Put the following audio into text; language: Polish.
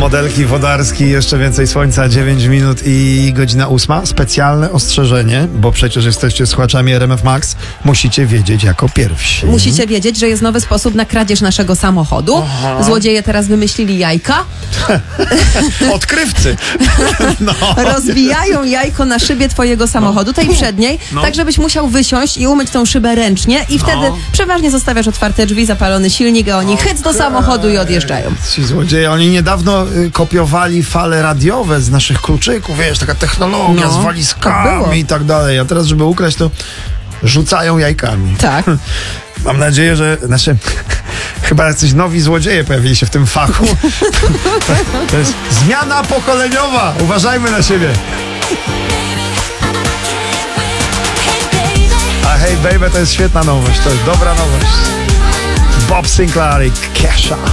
Modelki Wodarski, jeszcze więcej słońca, 9 minut i godzina 8. Specjalne ostrzeżenie, bo przecież jesteście słuchaczami RMF Max. Musicie wiedzieć jako pierwsi. Musicie wiedzieć, że jest nowy sposób na kradzież naszego samochodu. Aha. Złodzieje teraz wymyślili jajka. Odkrywcy. No. Rozbijają jajko na szybie twojego samochodu, tej przedniej, tak żebyś musiał wysiąść i umyć tą szybę ręcznie i wtedy przeważnie zostawiasz otwarte drzwi, zapalony silnik, a oni hyc do samochodu i odjeżdżają. Ci złodzieje, oni niedawno kopiowali fale radiowe z naszych kluczyków, wiesz, taka technologia z Tak było. walizkami i tak dalej. A teraz, żeby ukraść, to rzucają jajkami. Tak. Mam nadzieję, że chyba jacyś nowi złodzieje pojawili się w tym fachu. To jest zmiana pokoleniowa. Uważajmy na siebie. A Hey Baby to jest świetna nowość. To jest dobra nowość. Bob Sinclair i Kesha.